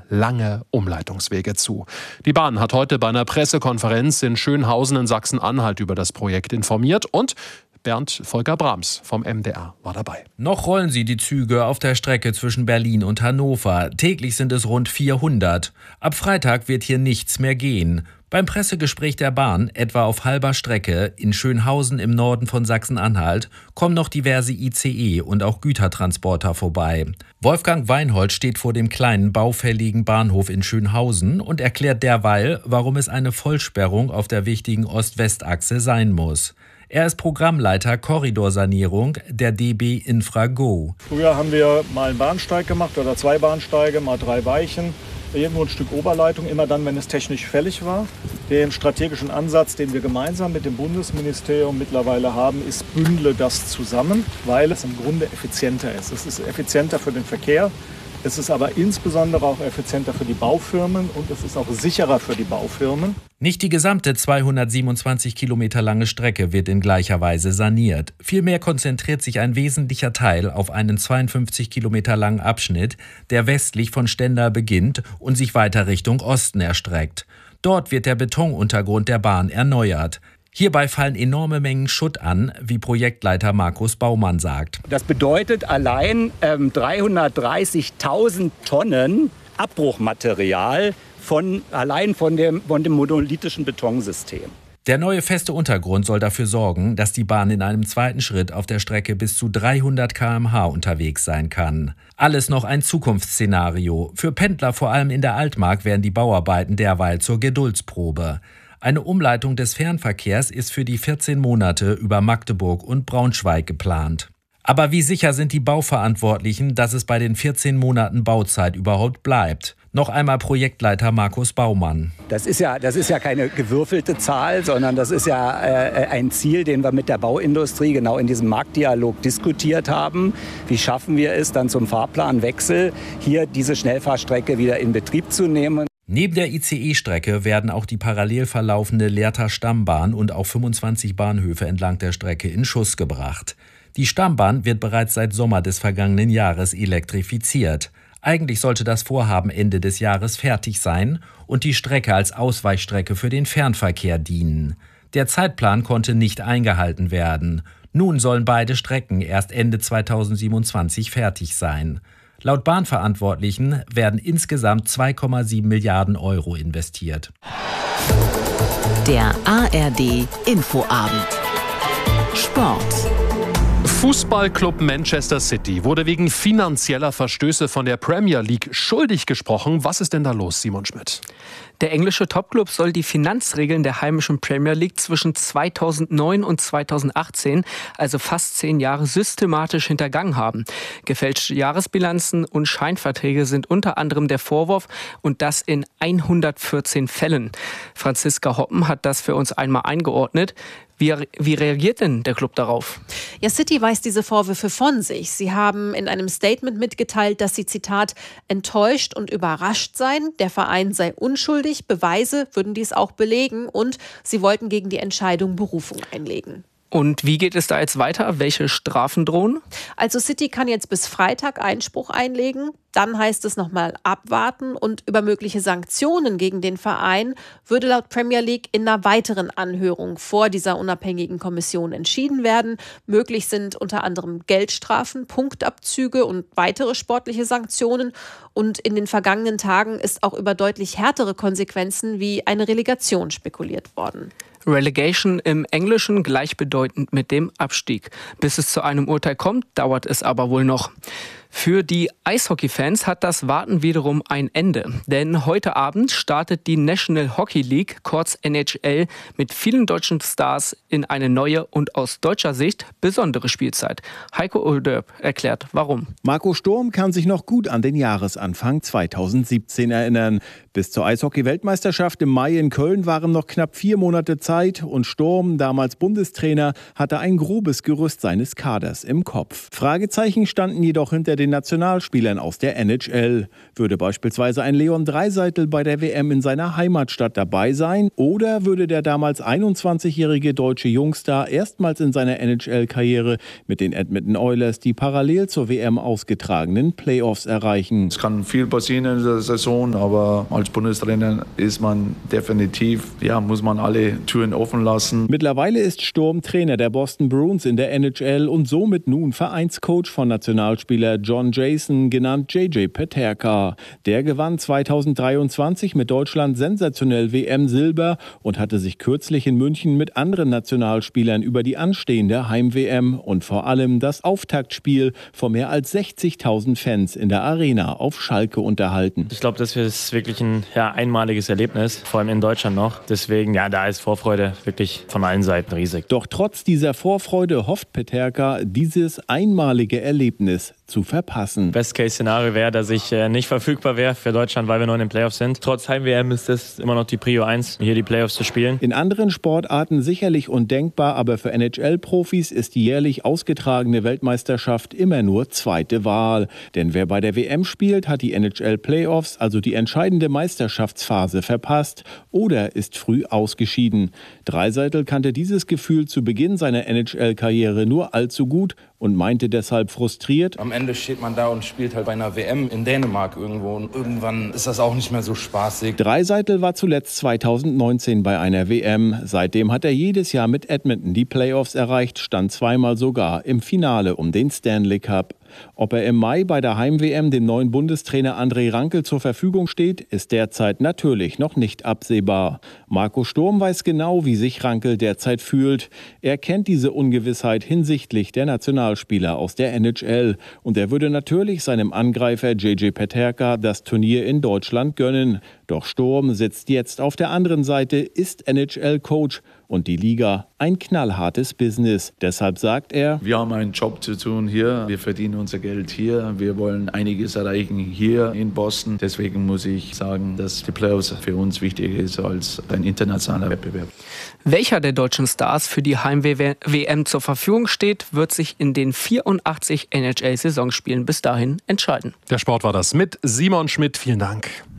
lange Umleitungswege zu. Die Bahn hat heute bei einer Pressekonferenz in Schönhausen in Sachsen-Anhalt über das Projekt informiert und Bernd Volker Brahms vom MDR war dabei. Noch rollen sie die Züge auf der Strecke zwischen Berlin und Hannover. Täglich sind es rund 400. Ab Freitag wird hier nichts mehr gehen. Beim Pressegespräch der Bahn, etwa auf halber Strecke in Schönhausen im Norden von Sachsen-Anhalt, kommen noch diverse ICE und auch Gütertransporter vorbei. Wolfgang Weinhold steht vor dem kleinen baufälligen Bahnhof in Schönhausen und erklärt derweil, warum es eine Vollsperrung auf der wichtigen Ost-West-Achse sein muss. Er ist Programmleiter Korridorsanierung der DB Infra Go. Früher haben wir mal einen Bahnsteig gemacht oder 2 Bahnsteige, mal 3 Weichen, irgendwo ein Stück Oberleitung, immer dann, wenn es technisch fällig war. Den strategischen Ansatz, den wir gemeinsam mit dem Bundesministerium mittlerweile haben, ist, bündle das zusammen, weil es im Grunde effizienter ist. Es ist effizienter für den Verkehr. Es ist aber insbesondere auch effizienter für die Baufirmen und es ist auch sicherer für die Baufirmen. Nicht die gesamte 227 Kilometer lange Strecke wird in gleicher Weise saniert. Vielmehr konzentriert sich ein wesentlicher Teil auf einen 52 Kilometer langen Abschnitt, der westlich von Stendal beginnt und sich weiter Richtung Osten erstreckt. Dort wird der Betonuntergrund der Bahn erneuert. Hierbei fallen enorme Mengen Schutt an, wie Projektleiter Markus Baumann sagt. Das bedeutet allein 330.000 Tonnen Abbruchmaterial von dem monolithischen Betonsystem. Der neue feste Untergrund soll dafür sorgen, dass die Bahn in einem zweiten Schritt auf der Strecke bis zu 300 km/h unterwegs sein kann. Alles noch ein Zukunftsszenario. Für Pendler vor allem in der Altmark werden die Bauarbeiten derweil zur Geduldsprobe. Eine Umleitung des Fernverkehrs ist für die 14 Monate über Magdeburg und Braunschweig geplant. Aber wie sicher sind die Bauverantwortlichen, dass es bei den 14 Monaten Bauzeit überhaupt bleibt? Noch einmal Projektleiter Markus Baumann. Das ist ja keine gewürfelte Zahl, sondern das ist ja ein Ziel, den wir mit der Bauindustrie genau in diesem Marktdialog diskutiert haben. Wie schaffen wir es dann zum Fahrplanwechsel, hier diese Schnellfahrstrecke wieder in Betrieb zu nehmen? Neben der ICE-Strecke werden auch die parallel verlaufende Lehrter Stammbahn und auch 25 Bahnhöfe entlang der Strecke in Schuss gebracht. Die Stammbahn wird bereits seit Sommer des vergangenen Jahres elektrifiziert. Eigentlich sollte das Vorhaben Ende des Jahres fertig sein und die Strecke als Ausweichstrecke für den Fernverkehr dienen. Der Zeitplan konnte nicht eingehalten werden. Nun sollen beide Strecken erst Ende 2027 fertig sein. Laut Bahnverantwortlichen werden insgesamt 2,7 Milliarden Euro investiert. Der ARD Infoabend. Sport. Fußballclub Manchester City wurde wegen finanzieller Verstöße von der Premier League schuldig gesprochen. Was ist denn da los, Simon Schmidt? Der englische Topclub soll die Finanzregeln der heimischen Premier League zwischen 2009 und 2018, also fast 10 Jahre, systematisch hintergangen haben. Gefälschte Jahresbilanzen und Scheinverträge sind unter anderem der Vorwurf und das in 114 Fällen. Franziska Hoppen hat das für uns einmal eingeordnet. Wie reagiert denn der Club darauf? Ja, City weist diese Vorwürfe von sich. Sie haben in einem Statement mitgeteilt, dass sie, Zitat, enttäuscht und überrascht seien. Der Verein sei unschuldig. Beweise würden dies auch belegen. Und sie wollten gegen die Entscheidung Berufung einlegen. Und wie geht es da jetzt weiter? Welche Strafen drohen? Also City kann jetzt bis Freitag Einspruch einlegen. Dann heißt es nochmal abwarten und über mögliche Sanktionen gegen den Verein würde laut Premier League in einer weiteren Anhörung vor dieser unabhängigen Kommission entschieden werden. Möglich sind unter anderem Geldstrafen, Punktabzüge und weitere sportliche Sanktionen. Und in den vergangenen Tagen ist auch über deutlich härtere Konsequenzen wie eine Relegation spekuliert worden. Relegation im Englischen gleichbedeutend mit dem Abstieg. Bis es zu einem Urteil kommt, dauert es aber wohl noch. Für die Eishockey-Fans hat das Warten wiederum ein Ende. Denn heute Abend startet die National Hockey League, kurz NHL, mit vielen deutschen Stars in eine neue und aus deutscher Sicht besondere Spielzeit. Heiko Ulderb erklärt, warum. Marco Sturm kann sich noch gut an den Jahresanfang 2017 erinnern. Bis zur Eishockey-Weltmeisterschaft im Mai in Köln waren noch knapp 4 Monate Zeit und Sturm, damals Bundestrainer, hatte ein grobes Gerüst seines Kaders im Kopf. Fragezeichen standen jedoch hinter den den Nationalspielern aus der NHL. Würde beispielsweise ein Leon Draisaitl bei der WM in seiner Heimatstadt dabei sein? Oder würde der damals 21-jährige deutsche Jungstar erstmals in seiner NHL-Karriere mit den Edmonton Oilers die parallel zur WM ausgetragenen Playoffs erreichen? Es kann viel passieren in der Saison, aber als Bundestrainer ist man definitiv, muss man alle Türen offen lassen. Mittlerweile ist Sturm Trainer der Boston Bruins in der NHL und somit nun Vereinscoach von Nationalspieler John Jason, genannt JJ Peterka. Der gewann 2023 mit Deutschland sensationell WM-Silber und hatte sich kürzlich in München mit anderen Nationalspielern über die anstehende Heim-WM und vor allem das Auftaktspiel vor mehr als 60.000 Fans in der Arena auf Schalke unterhalten. Ich glaube, das ist wirklich ein einmaliges Erlebnis, vor allem in Deutschland noch. Deswegen, da ist Vorfreude wirklich von allen Seiten riesig. Doch trotz dieser Vorfreude hofft Peterka, dieses einmalige Erlebnis zu verpassen. Best-Case-Szenario wäre, dass ich nicht verfügbar wäre für Deutschland, weil wir noch in den Playoffs sind. Trotz Heim-WM ist das immer noch die Prio 1, hier die Playoffs zu spielen. In anderen Sportarten sicherlich undenkbar, aber für NHL-Profis ist die jährlich ausgetragene Weltmeisterschaft immer nur zweite Wahl. Denn wer bei der WM spielt, hat die NHL-Playoffs, also die entscheidende Meisterschaftsphase, verpasst oder ist früh ausgeschieden. Draisaitl kannte dieses Gefühl zu Beginn seiner NHL-Karriere nur allzu gut und meinte deshalb frustriert: Am Ende steht man da und spielt halt bei einer WM in Dänemark irgendwo und irgendwann ist das auch nicht mehr so spaßig. Draisaitl war zuletzt 2019 bei einer WM. Seitdem hat er jedes Jahr mit Edmonton die Playoffs erreicht, stand zweimal sogar im Finale um den Stanley Cup. Ob er im Mai bei der Heim-WM dem neuen Bundestrainer André Rankel zur Verfügung steht, ist derzeit natürlich noch nicht absehbar. Marco Sturm weiß genau, wie sich Rankel derzeit fühlt. Er kennt diese Ungewissheit hinsichtlich der Nationalspieler aus der NHL. Und er würde natürlich seinem Angreifer JJ Peterka das Turnier in Deutschland gönnen. Doch Sturm sitzt jetzt auf der anderen Seite, ist NHL-Coach und die Liga ein knallhartes Business. Deshalb sagt er: Wir haben einen Job zu tun hier, wir verdienen unser Geld hier, wir wollen einiges erreichen hier in Boston. Deswegen muss ich sagen, dass die Playoffs für uns wichtiger ist als ein internationaler Wettbewerb. Welcher der deutschen Stars für die Heim-WM zur Verfügung steht, wird sich in den 84 NHL-Saisonspielen bis dahin entscheiden. Der Sport war das mit Simon Schmidt. Vielen Dank.